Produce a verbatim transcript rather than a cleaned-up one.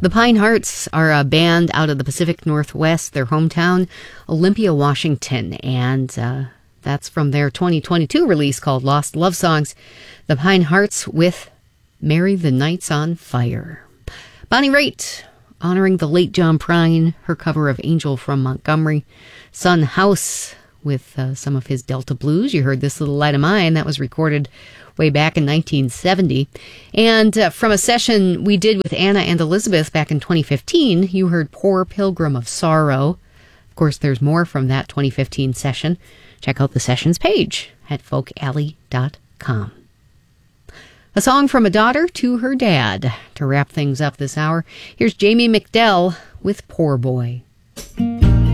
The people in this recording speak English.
The Pine Hearts are a band out of the Pacific Northwest, their hometown, Olympia, Washington, and uh, that's from their twenty twenty-two release called Lost Love Songs. The Pine Hearts with Mary the Night's on Fire. Bonnie Raitt, honoring the late John Prine, her cover of Angel from Montgomery. Son House with uh, some of his Delta blues. You heard This Little Light of Mine. That was recorded way back in nineteen seventy. And uh, from a session we did with Anna and Elizabeth back in twenty fifteen, you heard Poor Pilgrim of Sorrow. Of course, there's more from that twenty fifteen session. Check out the sessions page at folk alley dot com. A song from a daughter to her dad. To wrap things up this hour, here's Jamie McDell with Poor Boy.